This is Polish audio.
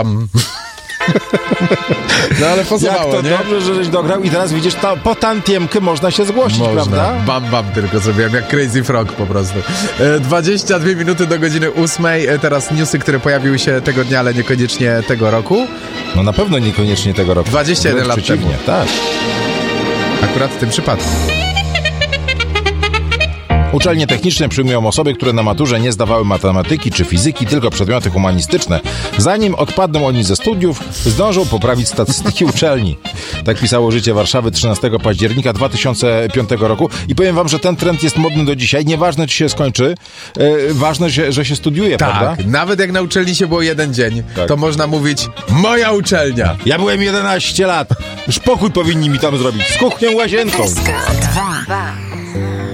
No ale pasowało, jak to nie? dobrze, że żeś dograł i teraz widzisz, po tantiemkę można się zgłosić, prawda? Bam tylko zrobiłem, jak Crazy Frog po prostu. 22 minuty do godziny 8. Teraz newsy, które pojawiły się tego dnia, ale niekoniecznie tego roku. No na pewno niekoniecznie tego roku. 21 lat temu. Tak. Akurat w tym przypadku. Uczelnie techniczne przyjmują osoby, które na maturze nie zdawały matematyki czy fizyki, tylko przedmioty humanistyczne. Zanim odpadną oni ze studiów, zdążą poprawić statystyki uczelni. Tak pisało Życie Warszawy 13 października 2005 roku. I powiem wam, że ten trend jest modny do dzisiaj. Nieważne, czy się skończy, ważne, że się studiuje, prawda? Tak, nawet jak na uczelni się było jeden dzień, tak, to można mówić moja uczelnia. Ja byłem 11 lat. Już pokój powinni mi tam zrobić. Z kuchnią, łazienką. SK 2.